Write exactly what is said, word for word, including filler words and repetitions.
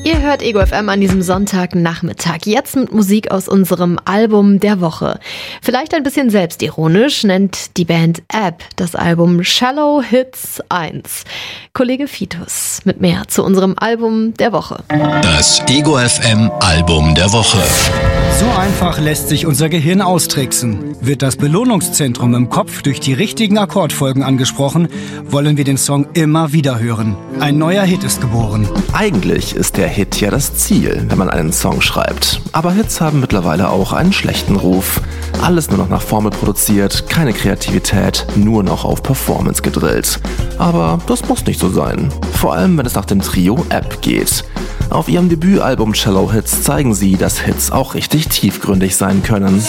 Ihr hört Ego F M an diesem Sonntagnachmittag. Jetzt mit Musik aus unserem Album der Woche. Vielleicht ein bisschen selbstironisch nennt die Band App das Album Shallow Hits eins. Kollege Fitus mit mehr zu unserem Album der Woche. Das Ego F M Album der Woche. So einfach lässt sich unser Gehirn austricksen. Wird das Belohnungszentrum im Kopf durch die richtigen Akkordfolgen angesprochen, wollen wir den Song immer wieder hören. Ein neuer Hit ist geboren. Eigentlich ist der Hit ja das Ziel, wenn man einen Song schreibt. Aber Hits haben mittlerweile auch einen schlechten Ruf. Alles nur noch nach Formel produziert, keine Kreativität, nur noch auf Performance gedrillt. Aber das muss nicht so sein. Vor allem, wenn es nach dem Trio App geht. Auf ihrem Debütalbum Shallow Hits zeigen sie, dass Hits auch richtig tiefgründig sein können.